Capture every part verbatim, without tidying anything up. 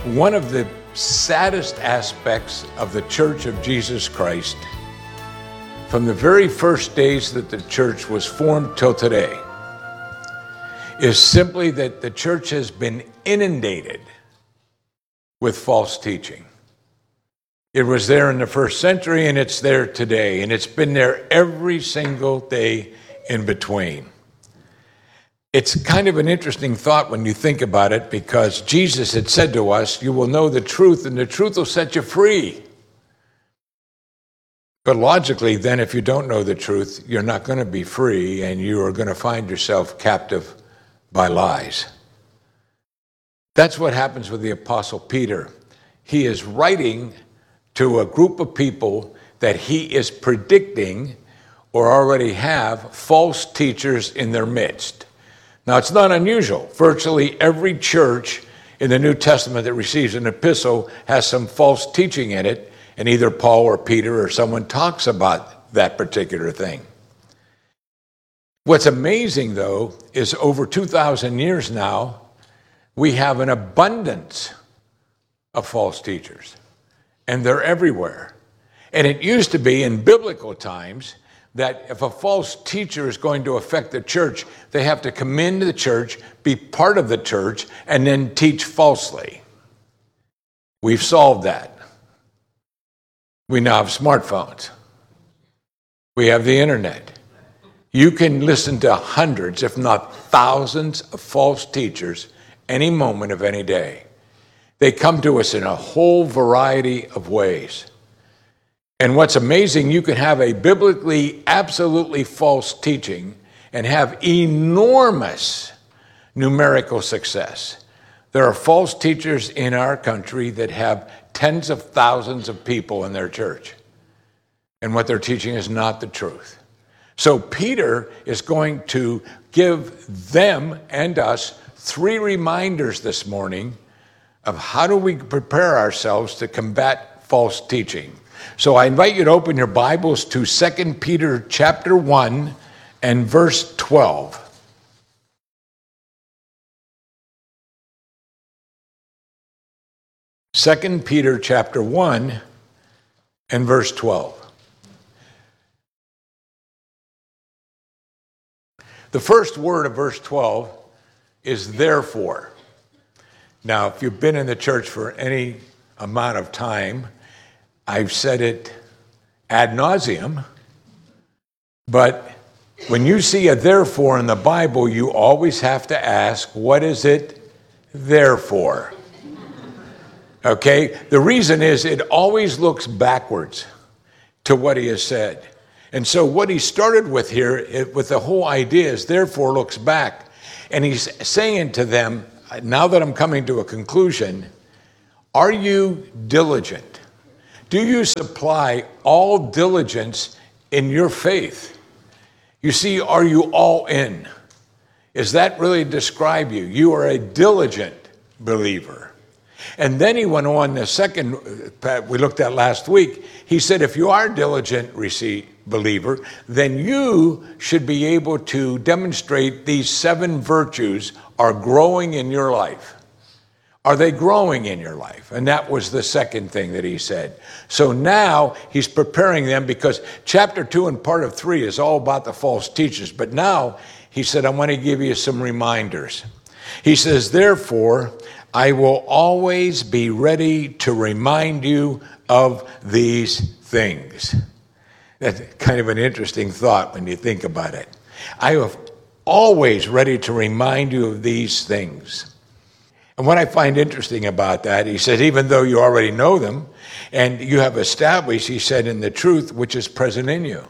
One of the saddest aspects of the Church of Jesus Christ, from the very first days that the church was formed till today, is simply that the church has been inundated with false teaching. It was there in the first century, and it's there today, and it's been there every single day in between. It's kind of an interesting thought when you think about it, because Jesus had said to us, you will know the truth, and the truth will set you free. But logically, then, if you don't know the truth, you're not going to be free, and you are going to find yourself captive by lies. That's what happens with the Apostle Peter. He is writing to a group of people that he is predicting or already have false teachers in their midst. Now, it's not unusual. Virtually every church in the New Testament that receives an epistle has some false teaching in it, and either Paul or Peter or someone talks about that particular thing. What's amazing, though, is over two thousand years now, we have an abundance of false teachers, and they're everywhere. And it used to be in biblical times that if a false teacher is going to affect the church, they have to come into the church, be part of the church, and then teach falsely. We've solved that. We now have smartphones. We have the internet. You can listen to hundreds, if not thousands, of false teachers any moment of any day. They come to us in a whole variety of ways. And what's amazing, you can have a biblically absolutely false teaching and have enormous numerical success. There are false teachers in our country that have tens of thousands of people in their church. And what they're teaching is not the truth. So Peter is going to give them and us three reminders this morning of how do we prepare ourselves to combat false teaching. So I invite you to open your Bibles to Second Peter chapter one and verse twelve. Second Peter chapter one and verse twelve. The first word of verse twelve is therefore. Now, if you've been in the church for any amount of time, I've said it ad nauseum, but when you see a therefore in the Bible, you always have to ask, what is it there for? Okay? The reason is it always looks backwards to what he has said. And so what he started with here, it, with the whole idea is therefore looks back. And he's saying to them, now that I'm coming to a conclusion, are you diligent? Do you supply all diligence in your faith? You see, are you all in? Does that really describe you? You are a diligent believer. And then he went on, the second we looked at last week, he said, if you are a diligent receive, believer, then you should be able to demonstrate these seven virtues are growing in your life. Are they growing in your life? And that was the second thing that he said. So now he's preparing them, because chapter two and part of three is all about the false teachers. But now he said, I want to give you some reminders. He says, therefore, I will always be ready to remind you of these things. That's kind of an interesting thought when you think about it. I am always ready to remind you of these things. And what I find interesting about that, he said, even though you already know them and you have established, he said, in the truth which is present in you.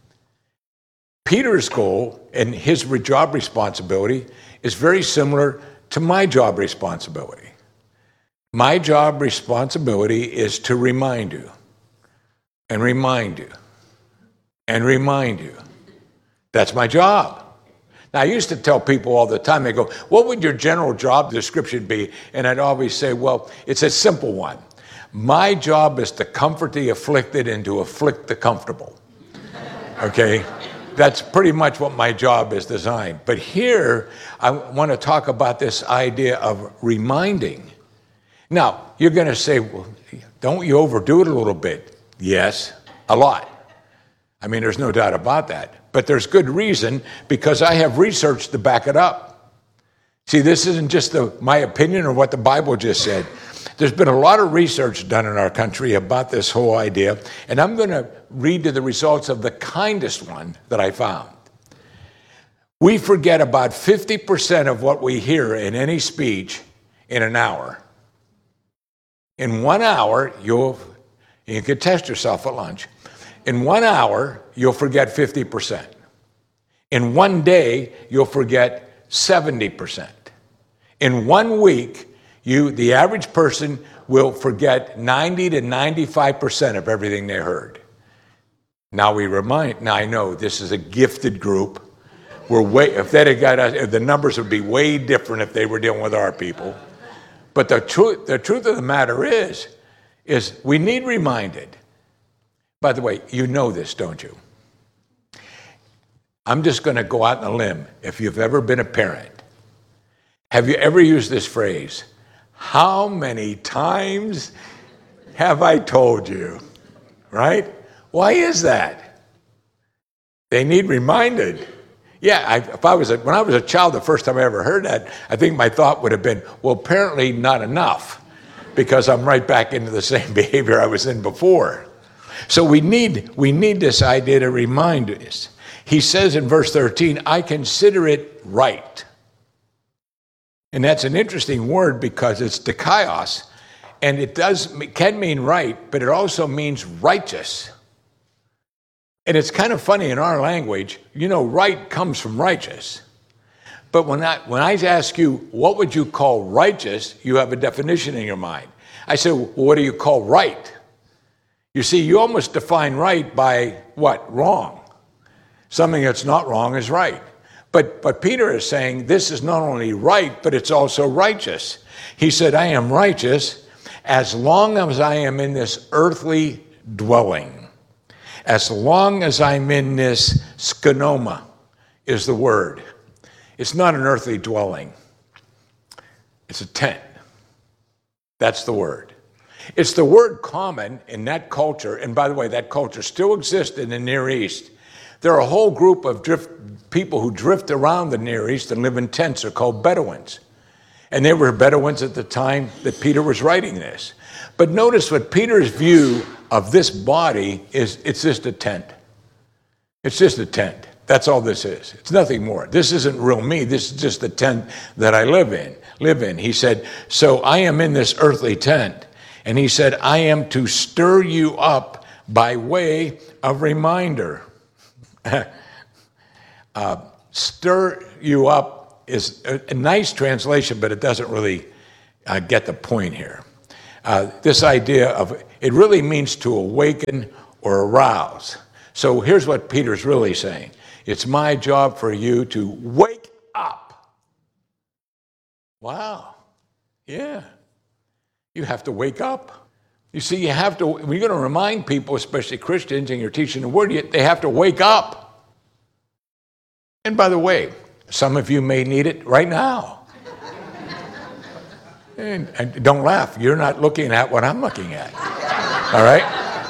Peter's goal and his job responsibility is very similar to my job responsibility. My job responsibility is to remind you and remind you and remind you. That's my job. Now, I used to tell people all the time, they go, what would your general job description be? And I'd always say, well, it's a simple one. My job is to comfort the afflicted and to afflict the comfortable. Okay? That's pretty much what my job is designed. But here, I want to talk about this idea of reminding. Now, you're going to say, well, don't you overdo it a little bit? Yes, a lot. I mean, there's no doubt about that. But there's good reason, because I have research to back it up. See, this isn't just the, my opinion or what the Bible just said. There's been a lot of research done in our country about this whole idea, and I'm going to read to the results of the kindest one that I found. We forget about fifty percent of what we hear in any speech in an hour. In one hour, you'll, you can test yourself at lunch. In one hour, you'll forget fifty percent. In one day, you'll forget seventy percent. In one week, you, the average person, will forget ninety to ninety-five percent of everything they heard. Now we remind, now I know this is a gifted group. We're way, if they'd have got us, the numbers would be way different if they were dealing with our people. But the truth, the truth of the matter is, is we need reminded. By the way, you know this, don't you? I'm just going to go out on a limb. If you've ever been a parent, have you ever used this phrase? How many times have I told you? Right? Why is that? They need reminded. Yeah, I, if I was a, when I was a child, the first time I ever heard that, I think my thought would have been, well, apparently not enough, because I'm right back into the same behavior I was in before. So we need we need this idea to remind us. He says in verse thirteen, I consider it right. And that's an interesting word because it's dikaios, and it does can mean right, but it also means righteous. And it's kind of funny in our language, you know, right comes from righteous. But when I, when I ask you, what would you call righteous, you have a definition in your mind. I say, well, what do you call right? You see, you almost define right by what? Wrong. Something that's not wrong is right. But, but Peter is saying this is not only right, but it's also righteous. He said, I am righteous as long as I am in this earthly dwelling. As long as I'm in this skenoma is the word. It's not an earthly dwelling. It's a tent. That's the word. It's the word common in that culture. And by the way, that culture still exists in the Near East. There are a whole group of drift, people who drift around the Near East and live in tents. They're called Bedouins. And they were Bedouins at the time that Peter was writing this. But notice what Peter's view of this body is, it's just a tent. It's just a tent. That's all this is. It's nothing more. This isn't real me. This is just the tent that I live in. Live in. He said, so I am in this earthly tent. And he said, I am to stir you up by way of reminder. uh, stir you up is a, a nice translation, but it doesn't really uh, get the point here. Uh, this idea of, it really means to awaken or arouse. So here's what Peter's really saying. It's my job for you to wake up. Wow. Yeah. You have to wake up. You see, you have to, when you're going to remind people, especially Christians, and you're teaching the word, they have to wake up. And by the way, some of you may need it right now. And, and don't laugh. You're not looking at what I'm looking at. All right?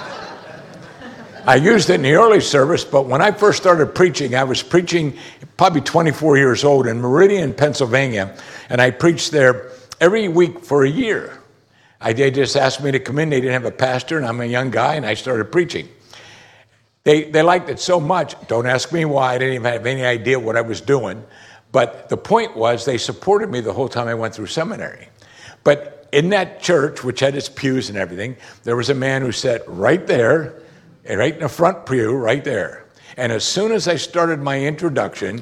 I used it in the early service, but when I first started preaching, I was preaching probably twenty-four years old in Meridian, Pennsylvania, and I preached there every week for a year. I, they just asked me to come in. They didn't have a pastor, and I'm a young guy, and I started preaching. They, they liked it so much. Don't ask me why. I didn't even have any idea what I was doing. But the point was they supported me the whole time I went through seminary. But in that church, which had its pews and everything, there was a man who sat right there, right in the front pew, right there. And as soon as I started my introduction,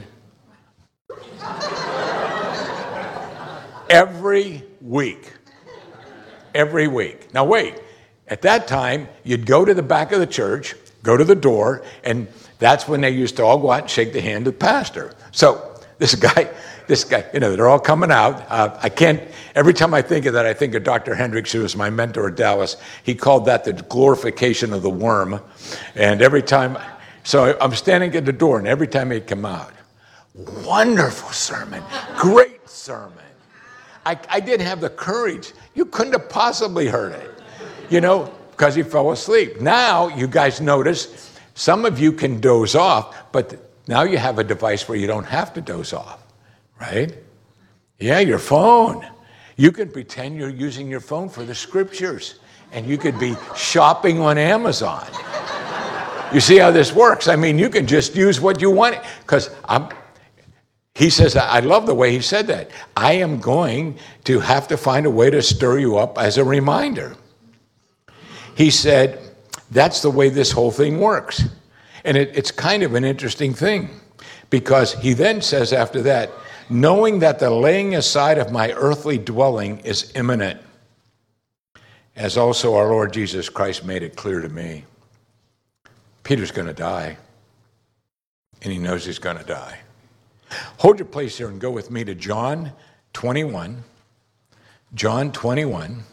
every week, every week. Now wait, at that time, you'd go to the back of the church, go to the door, and that's when they used to all go out and shake the hand of the pastor. So this guy... This guy, you know, they're all coming out. Uh, I can't, every time I think of that, I think of Doctor Hendricks, who was my mentor at Dallas. He called that the glorification of the worm. And every time, so I'm standing at the door, and every time he'd come out, wonderful sermon, great sermon. I, I didn't have the courage. You couldn't have possibly heard it, you know, because he fell asleep. Now, you guys notice, some of you can doze off, but now you have a device where you don't have to doze off, right? Yeah, your phone. You can pretend you're using your phone for the scriptures, and you could be shopping on Amazon. You see how this works? I mean, you can just use what you want, because I'm. He says, I love the way he said that. I am going to have to find a way to stir you up as a reminder. He said, that's the way this whole thing works. And it, it's kind of an interesting thing, because he then says after that, knowing that the laying aside of my earthly dwelling is imminent, as also our Lord Jesus Christ made it clear to me. Peter's going to die, and he knows he's going to die. Hold your place here and go with me to John twenty-one. John twenty-one.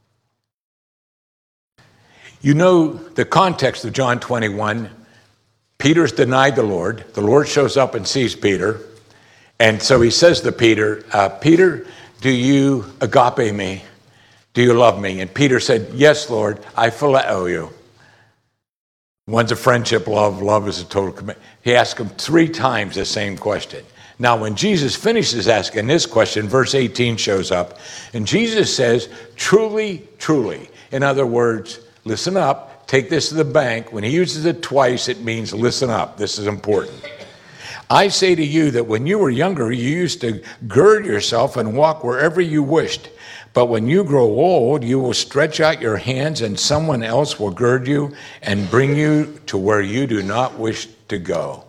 You know the context of John twenty-one. Peter's denied the Lord. The Lord shows up and sees Peter. And so he says to Peter, uh, Peter, do you agape me? Do you love me? And Peter said, yes, Lord, I phileo you. One's a friendship, love, love is a total commitment. He asked him three times the same question. Now, when Jesus finishes asking this question, verse eighteen shows up, and Jesus says, truly, truly. In other words, listen up, take this to the bank. When he uses it twice, it means listen up. This is important. I say to you that when you were younger, you used to gird yourself and walk wherever you wished. But when you grow old, you will stretch out your hands and someone else will gird you and bring you to where you do not wish to go.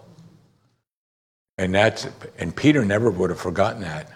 And that's, and Peter never would have forgotten that.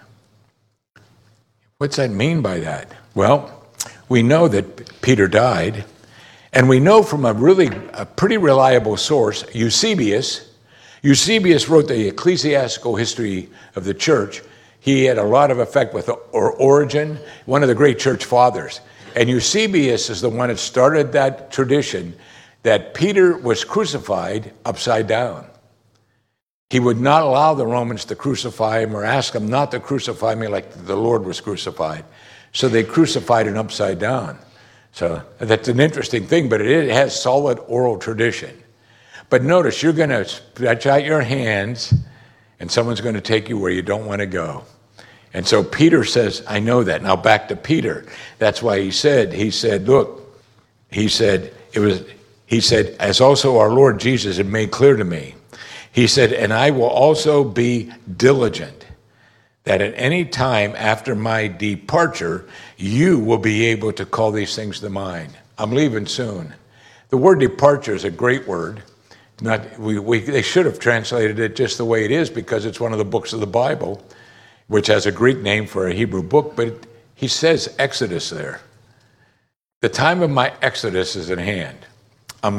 What's that mean by that? Well, we know that Peter died, and we know from a really, a pretty reliable source, Eusebius. Eusebius wrote the ecclesiastical history of the church. He had a lot of effect with Origen, one of the great church fathers. And Eusebius is the one that started that tradition that Peter was crucified upside down. He would not allow the Romans to crucify him or ask them not to crucify me like the Lord was crucified. So they crucified him upside down. So that's an interesting thing, but it has solid oral tradition. But notice, you're going to stretch out your hands, and someone's going to take you where you don't want to go. And so Peter says, I know that. Now back to Peter. That's why he said, he said, look, he said, it was, he said, as also our Lord Jesus had made clear to me. He said, and I will also be diligent that at any time after my departure, you will be able to call these things to mind. I'm leaving soon. The word departure is a great word. Not, we, we, they should have translated it just the way it is because it's one of the books of the Bible, which has a Greek name for a Hebrew book, but it, he says Exodus there. The time of my exodus is at hand.